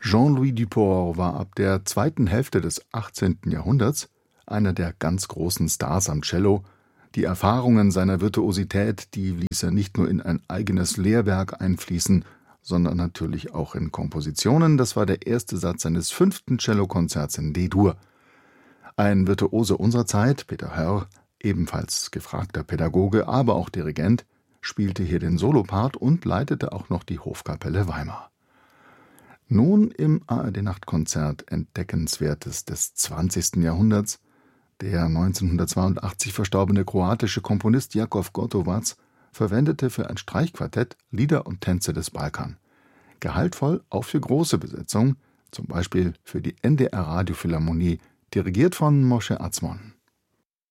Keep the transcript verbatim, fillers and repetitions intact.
Jean-Louis Duport war ab der zweiten Hälfte des achtzehnten Jahrhunderts einer der ganz großen Stars am Cello. Die Erfahrungen seiner Virtuosität, die ließ er nicht nur in ein eigenes Lehrwerk einfließen, sondern natürlich auch in Kompositionen. Das war der erste Satz seines fünften Cellokonzerts in D-Dur. Ein Virtuose unserer Zeit, Peter Hörr, ebenfalls gefragter Pädagoge, aber auch Dirigent, spielte hier den Solopart und leitete auch noch die Hofkapelle Weimar. Nun im A R D-Nachtkonzert Entdeckenswertes des zwanzigsten Jahrhunderts. Der neunzehnhundertzweiundachtzig verstorbene kroatische Komponist Jakov Gotovac verwendete für ein Streichquartett Lieder und Tänze des Balkan. Gehaltvoll auch für große Besetzung, zum Beispiel für die N D R Radiophilharmonie, dirigiert von Moshe Atzmon.